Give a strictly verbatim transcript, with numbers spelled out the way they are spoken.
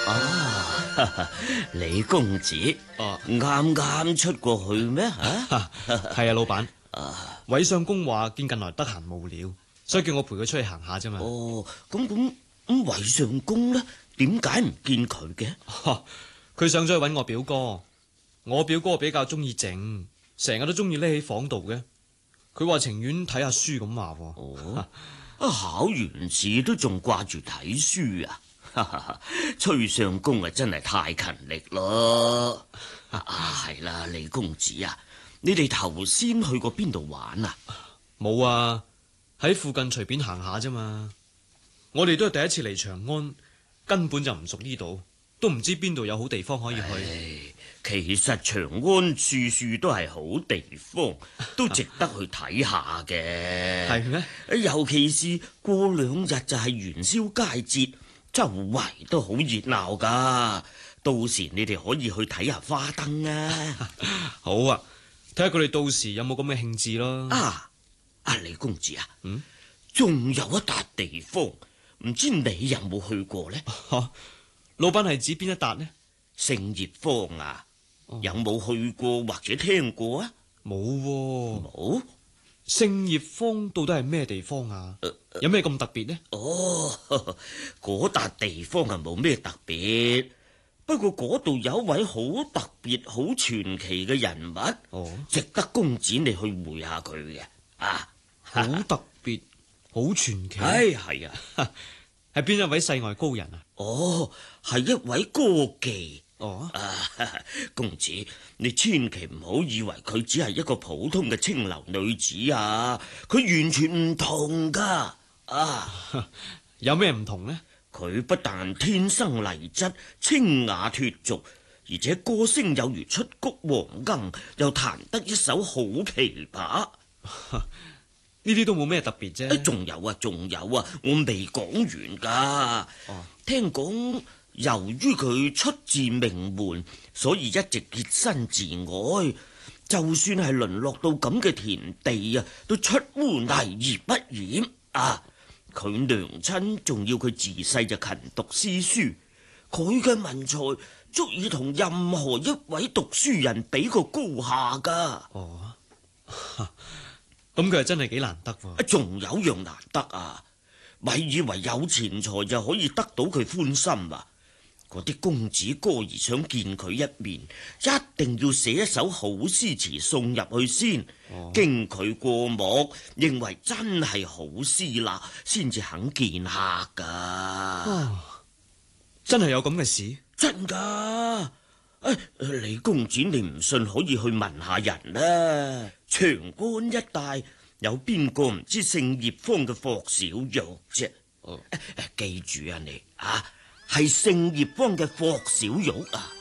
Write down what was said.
啊，李公子， 哦， 啱啱出過去咩？吓， 係啊，老闆。韋相公話見近來得閒無聊，所以叫我陪佢出去行下啫嘛。 哦，咁咁咁，韋相公呢？點解唔見佢嘅？ 佢上咗去揾我表哥，我表哥比較中意靜，成日都中意匿喺房度嘅。佢話情願睇下書咁話。 哦，啊，考完試都仲掛住睇書啊！崔相公啊，真係太勤力咯。啊，係啦，李公子啊，你哋頭先去過邊度玩啊？ 冇啊，喺附近隨便行下啫嘛。我哋都係第一次嚟長安，根本就唔熟呢度，都唔知邊度有好地方可以去。 唉，其實長安處處都係好地方，都值得去睇下嘅。 係咩？ 尤其是過兩日就係元宵佳節，周圍都好熱鬧噶。到時你哋可以去睇下花燈啊！ 好啊，睇下佢哋到時有冇咁嘅興致咯。 啊，阿李公子啊， 嗯， 仲有一笪地方，唔知你有冇去過呢？ 啊，老闆係指邊一笪呢？ 聖葉坊啊，哦、有冇去過或者聽過啊？ 冇喎。 冇。 聖葉坊到底係咩地方啊？呃、有咩咁特別呢？ 哦，嗰笪地方係冇咩特別，不過嗰度有一位好特別、好傳奇嘅人物，哦，值得公子你去會下佢嘅。啊， 好特別、好傳奇。 唉，係啊， 係邊一位世外高人啊？ 哦，係一位歌妓。哦，啊，公子，你千祈唔好以為佢只係一個普通嘅清流女子啊，佢完全唔同噶。啊， 有咩唔同呢？ 佢不但天生麗質、清雅脫俗，而且歌聲有如出谷黃鶯，又彈得一手好琵琶。 呢啲都冇咩特別啫。 仲有啊，仲有啊，我未講完噶。哦，聽講。由於佢出自名門，所以一直潔身自愛。就算係淪落到咁嘅田地啊，都出污泥而不染啊！佢娘親仲要佢自細就勤讀詩書，佢嘅文才足以同任何一位讀書人比個高下噶。 哦，咁佢係真係幾難得喎。 仲有樣難得啊！咪以為有錢財就可以得到佢歡心啊！嗰啲公子哥兒想見佢一面，一定要寫一首好詩詞送入去先，哦、經佢過目，認為真係好詩啦，先至肯見客噶、哦。 真係有咁嘅事？ 真噶！誒，李公子你唔信可以去問下人啦。長安一帶有邊個唔知聖葉坊嘅霍小玉啫？哦、記住啊你啊！係聖葉坊嘅霍小玉啊！